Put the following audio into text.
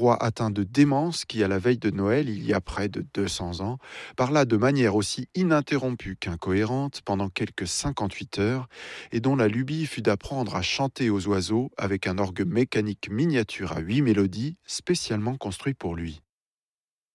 roi atteint de démence qui, à la veille de Noël, il y a près de 200 ans, parla de manière aussi ininterrompue qu'incohérente pendant quelques 58 heures et dont la lubie fut d'apprendre à chanter aux oiseaux avec un orgue mécanique miniature à 8 mélodies spécialement construit pour lui.